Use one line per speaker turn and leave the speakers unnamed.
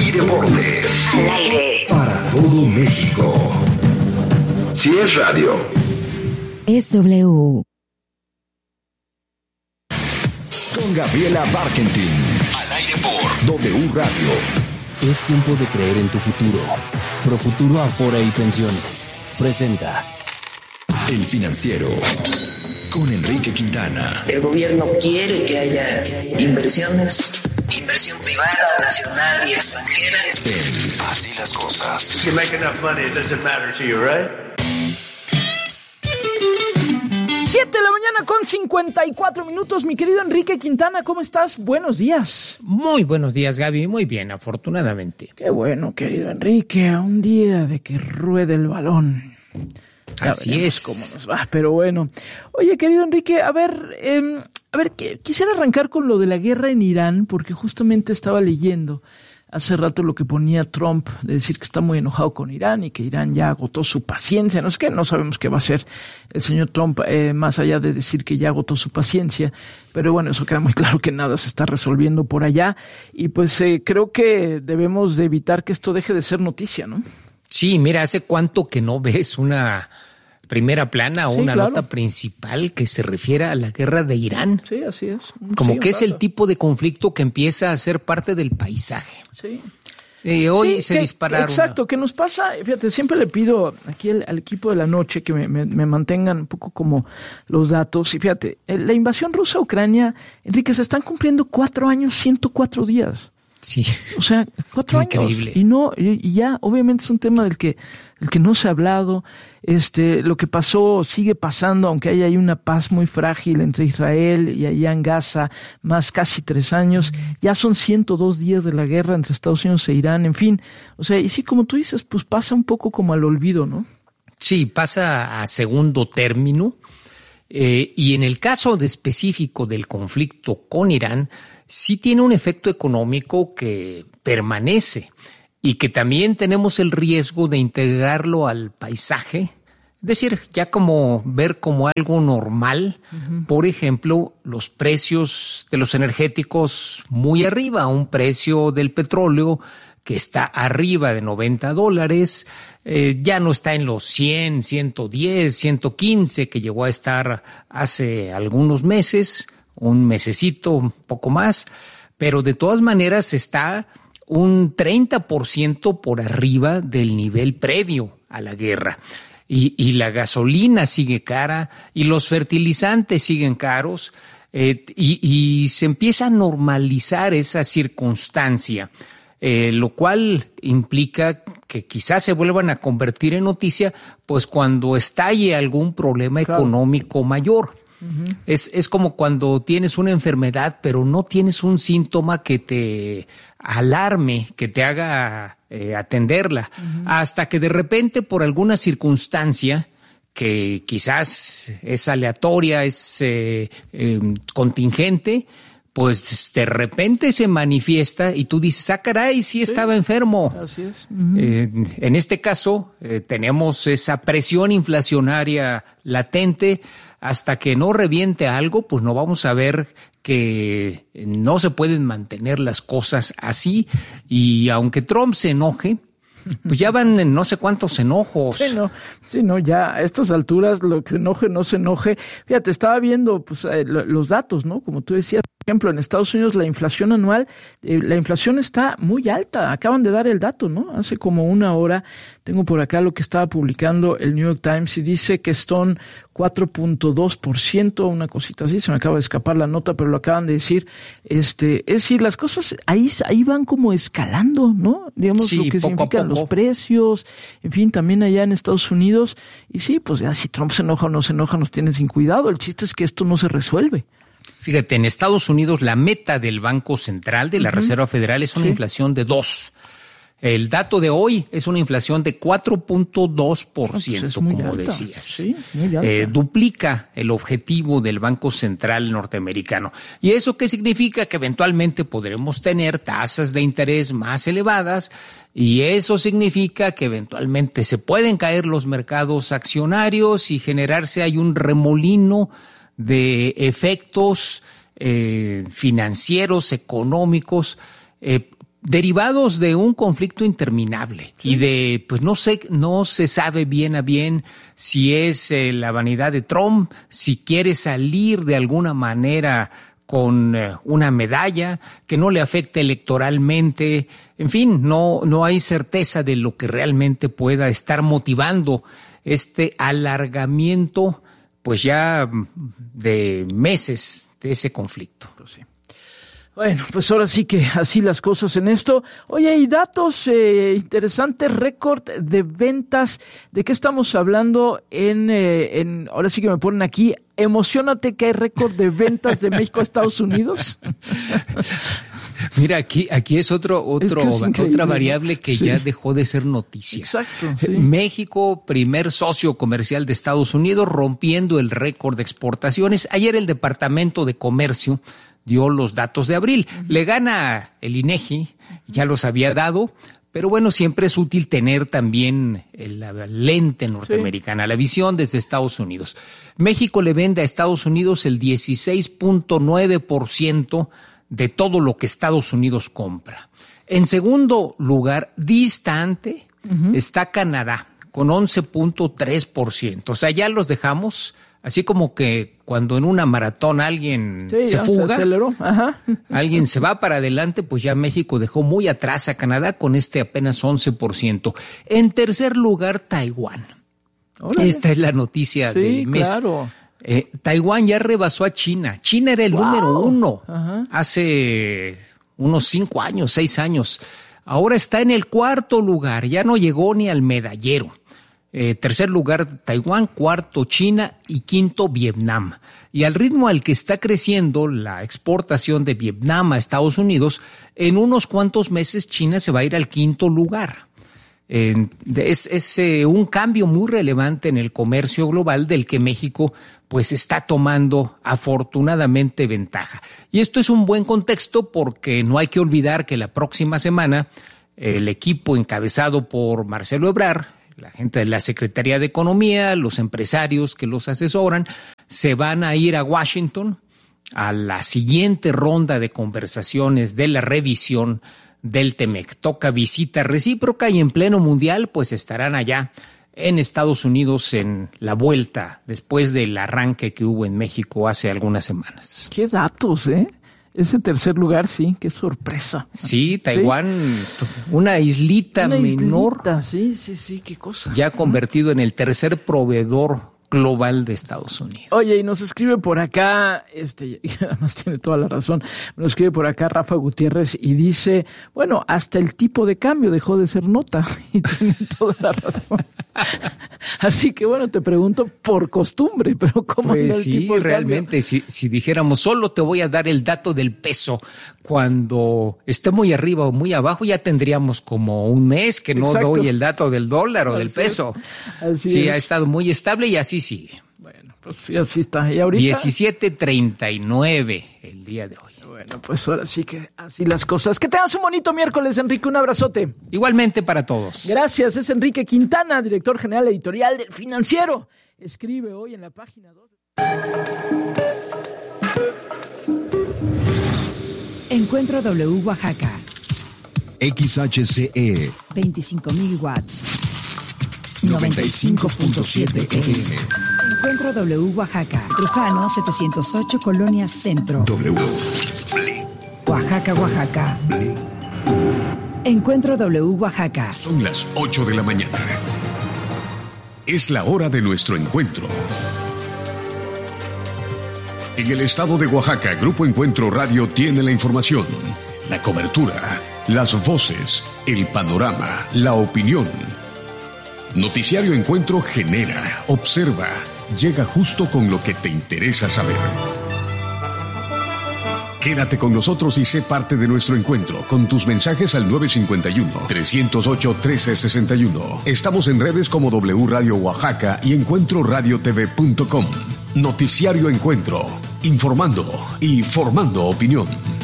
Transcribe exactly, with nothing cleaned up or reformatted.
y deportes.
Al aire.
Para todo México. Si es radio.
Es W.
Con Gabriela Barkentin. Al aire por W Radio.
Es tiempo de creer en tu futuro. Profuturo Afore y Pensiones presenta
El Financiero con Enrique Quintana.
El gobierno quiere que haya inversiones, inversión privada, nacional y extranjera.
En Así las Cosas.
You make enough money, it doesn't matter to you, right?
Siete de la mañana con cincuenta y cuatro minutos, mi querido Enrique Quintana, ¿cómo estás? Buenos días.
Muy buenos días, Gaby, muy bien, afortunadamente.
Qué bueno, querido Enrique, a un día de que ruede el balón. Ya
Así es.
Cómo nos va, pero bueno. Oye, querido Enrique, a ver, eh, a ver, que, quisiera arrancar con lo de la guerra en Irán, porque justamente estaba leyendo hace rato lo que ponía Trump, de decir que está muy enojado con Irán y que Irán ya agotó su paciencia. No sé qué, no sabemos qué va a hacer el señor Trump, eh, más allá de decir que ya agotó su paciencia. Pero bueno, eso queda muy claro que nada se está resolviendo por allá. Y pues eh, creo que debemos de evitar que esto deje de ser noticia, ¿no?
Sí, mira, ¿hace cuánto que no ves una primera plana o
Sí,
una
claro.
nota principal que se refiera a la guerra de Irán?
Sí, así es.
Como
Sí,
que es
un
el
rato.
tipo de conflicto que empieza a ser parte del paisaje.
Sí.
Sí, hoy
Sí,
se
que-
dispararon.
Exacto, que nos pasa, fíjate, siempre le pido aquí al, al equipo de la noche que me, me, me mantengan un poco como los datos. Y fíjate, eh, la invasión rusa a Ucrania, Enrique, se están cumpliendo cuatro años, ciento cuatro días.
Sí.
O sea, cuatro
Increíble.
años. Y no, y, y ya, obviamente es un tema del que, del que no se ha hablado. Este, lo que pasó sigue pasando, aunque hay ahí una paz muy frágil entre Israel y allá en Gaza, más casi tres años. Ya son ciento dos días de la guerra entre Estados Unidos e Irán, en fin. O sea, y sí, como tú dices, pues pasa un poco como al olvido, ¿no?
Sí, pasa a segundo término. Eh, y en el caso de específico del conflicto con Irán, sí tiene un efecto económico que permanece y que también tenemos el riesgo de integrarlo al paisaje, es decir, ya como ver como algo normal, uh-huh. Por ejemplo, los precios de los energéticos muy arriba, un precio del petróleo que está arriba de noventa dólares, eh, ya no está en los cien, ciento diez, ciento quince que llegó a estar hace algunos meses, un mesecito, un poco más, pero de todas maneras está un treinta por ciento por arriba del nivel previo a la guerra. Y, y la gasolina sigue cara y los fertilizantes siguen caros, eh, y, y se empieza a normalizar esa circunstancia. Eh, lo cual implica que quizás se vuelvan a convertir en noticia pues cuando estalle algún problema claro. económico mayor. Uh-huh. Es, es como cuando tienes una enfermedad pero no tienes un síntoma que te alarme, que te haga eh, atenderla, uh-huh. hasta que de repente por alguna circunstancia que quizás es aleatoria, es eh, eh, contingente, pues de repente se manifiesta y tú dices, ah, caray, sí estaba sí, enfermo.
Así es. Uh-huh.
Eh, en este caso, eh, tenemos esa presión inflacionaria latente. Hasta que no reviente algo, pues no vamos a ver que no se pueden mantener las cosas así. Y aunque Trump se enoje, pues ya van en no sé cuántos enojos.
Sí, no, sí, no, ya a estas alturas lo que enoje, no se enoje. Fíjate, estaba viendo pues eh, los datos, ¿no? Como tú decías, por ejemplo, en Estados Unidos la inflación anual, eh, la inflación está muy alta. Acaban de dar el dato, ¿no? Hace como una hora tengo por acá lo que estaba publicando el New York Times y dice que son cuatro punto dos por ciento, una cosita así, se me acaba de escapar la nota, pero lo acaban de decir. Este, es decir, las cosas ahí, ahí van como escalando, ¿no? Digamos,
sí,
lo que significan los precios, en fin, también allá en Estados Unidos. Y sí, pues ya si Trump se enoja o no se enoja, nos tienen sin cuidado. El chiste es que esto no se resuelve.
Fíjate, en Estados Unidos la meta del Banco Central, de la uh-huh. Reserva Federal, es una sí. inflación de dos. El dato de hoy es una inflación de cuatro punto dos por ciento, pues como
alta.
decías.
Sí, muy alta.
Eh, duplica el objetivo del Banco Central norteamericano. ¿Y eso qué significa? Que eventualmente podremos tener tasas de interés más elevadas, y eso significa que eventualmente se pueden caer los mercados accionarios y generarse hay un remolino de efectos eh, financieros, económicos, eh, derivados de un conflicto interminable sí. y de, pues no sé, no se sabe bien a bien si es eh, la vanidad de Trump, si quiere salir de alguna manera con eh, una medalla que no le afecte electoralmente. En fin, no, no hay certeza de lo que realmente pueda estar motivando este alargamiento, pues ya de meses de ese conflicto.
Pues sí. Bueno, pues ahora sí que así las cosas en esto. Oye, hay datos eh, interesantes, récord de ventas. ¿De qué estamos hablando? En, eh, en ahora sí que me ponen aquí, emociónate que hay récord de ventas de México a Estados Unidos.
Mira, aquí, aquí es otro, otro,
es que es
otra variable que sí. ya dejó de ser noticia.
Exacto. Sí.
México, primer socio comercial de Estados Unidos, rompiendo el récord de exportaciones. Ayer el Departamento de Comercio dio los datos de abril. Uh-huh. Le gana el INEGI, ya los había dado, pero bueno, siempre es útil tener también la lente norteamericana, sí. la visión desde Estados Unidos. México le vende a Estados Unidos el dieciséis punto nueve por ciento de todo lo que Estados Unidos compra. En segundo lugar, distante, uh-huh. está Canadá, con once punto tres por ciento. O sea, ya los dejamos así como que cuando en una maratón alguien sí, se fuga,
se aceleró. Ajá.
alguien se va para adelante, pues ya México dejó muy atrás a Canadá con este apenas once por ciento. En tercer lugar, Taiwán. Hola. Esta es la noticia
sí,
del mes.
Claro.
Eh, Taiwán ya rebasó a China. China era el wow. número uno Ajá. hace unos cinco años, seis años. Ahora está en el cuarto lugar, ya no llegó ni al medallero. Eh, tercer lugar Taiwán, cuarto China y quinto Vietnam. Y al ritmo al que está creciendo la exportación de Vietnam a Estados Unidos, en unos cuantos meses China se va a ir al quinto lugar. Eh, es es eh, un cambio muy relevante en el comercio global del que México pues está tomando afortunadamente ventaja. Y esto es un buen contexto porque no hay que olvidar que la próxima semana el equipo encabezado por Marcelo Ebrard, la gente de la Secretaría de Economía, los empresarios que los asesoran, se van a ir a Washington a la siguiente ronda de conversaciones de la revisión del TEMEC. Toca visita recíproca y en pleno mundial pues estarán allá en Estados Unidos en la vuelta después del arranque que hubo en México hace algunas semanas.
¡Qué datos, eh! Ese tercer lugar, sí, qué sorpresa.
Sí, Taiwán, ¿sí? una islita
una
menor.
Islita, sí, sí, sí, qué cosa.
Ya convertido en el tercer proveedor global de Estados Unidos.
Oye, y nos escribe por acá, este, y además tiene toda la razón, nos escribe por acá Rafa Gutiérrez y dice, bueno, hasta el tipo de cambio dejó de ser nota, y tiene toda la razón. Así que bueno, te pregunto por costumbre, pero ¿cómo
pues
anda el
sí,
tipo de
realmente, si, si dijéramos, solo te voy a dar el dato del peso, cuando esté muy arriba o muy abajo, ya tendríamos como un mes que no Exacto. doy el dato del dólar o así del peso. Es. Así sí, es. Ha estado muy estable y así sigue.
Bueno, pues sí, así está. ¿Y ahorita?
diecisiete treinta y nueve el día de hoy.
Bueno, pues ahora sí que así las cosas. Que tengas un bonito miércoles, Enrique. Un abrazote.
Igualmente para todos.
Gracias. Es Enrique Quintana, director general editorial del Financiero. Escribe hoy en la página dos.
Encuentro W Oaxaca.
X H C E.
veinticinco mil watts.
noventa y cinco punto siete F M.
Encuentro W Oaxaca. Trujano setecientos ocho, Colonia Centro.
W.
Oaxaca, Oaxaca. Encuentro W Oaxaca.
Son las ocho de la mañana. Es la hora de nuestro encuentro. En el estado de Oaxaca, Grupo Encuentro Radio tiene la información, la cobertura, las voces, el panorama, la opinión. Noticiario Encuentro genera, observa, llega justo con lo que te interesa saber. Quédate con nosotros y sé parte de nuestro encuentro con tus mensajes al nueve cinco uno, tres cero ocho, uno tres seis uno. Estamos en redes como W Radio Oaxaca y encuentro radio t v punto com. Noticiario Encuentro, informando y formando opinión.